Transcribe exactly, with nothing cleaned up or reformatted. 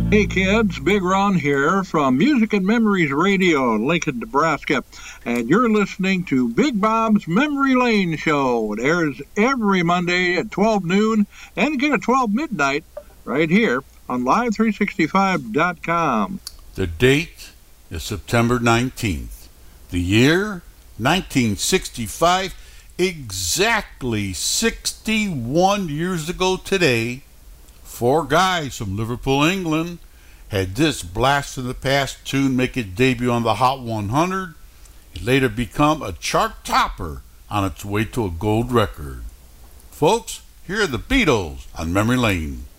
Hey kids, Big Ron here from Music and Memories Radio in Lincoln, Nebraska, and you're listening to Big Bob's Memory Lane Show. It airs every Monday at twelve noon and again at twelve midnight right here on live three sixty-five dot com. The date is September nineteenth. The year, nineteen sixty-five. Exactly sixty-one years ago today, four guys from Liverpool, England, had this blast in the past tune make its debut on the Hot one hundred. It later become a chart topper on its way to a gold record. Folks, here are the Beatles on Memory Lane.